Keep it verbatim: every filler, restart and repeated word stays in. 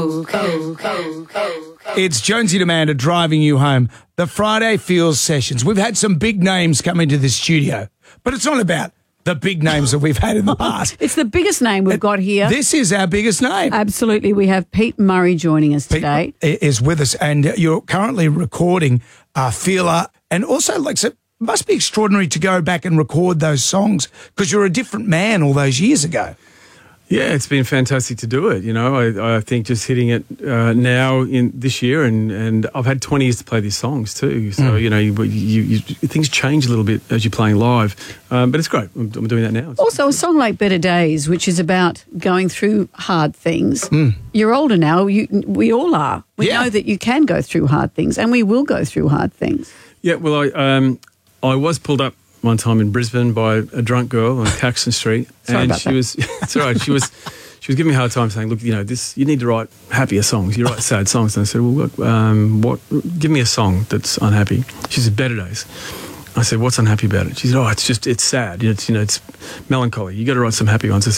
cool, cool, cool, cool. It's Jonesy Demander driving you home. The Friday Feels Sessions. We've had some big names come into the studio, but it's not about the big names that we've had in the past. It's the biggest name we've got here. This is our biggest name. Absolutely. We have Pete Murray joining us Pete today. is with us, and you're currently recording uh, Feeler, and also, like, so it must be extraordinary to go back and record those songs because you're a different man all those years ago. Yeah, it's been fantastic to do it. You know, I, I think just hitting it uh, now in this year, and, and I've had twenty years to play these songs too. So mm. you know, you, you, you, things change a little bit as you're playing live, um, but it's great. I'm, I'm doing that now. It's also, a song like Better Days, which is about going through hard things. Mm. You're older now. You, we all are. We yeah. know that you can go through hard things, and we will go through hard things. Yeah. Well, I um, I was pulled up one time in Brisbane by a drunk girl on Caxton Street, Sorry and about she that. was it's all right. She was she was giving me a hard time, saying, "Look, you know, this you need to write happier songs. You write sad songs." And I said, "Well, look, um, what? Give me a song that's unhappy." She said, "Better Days." I said, "What's unhappy about it?" She said, "Oh, it's just it's sad. It's you know, it's melancholy. You got to write some happy ones." I said,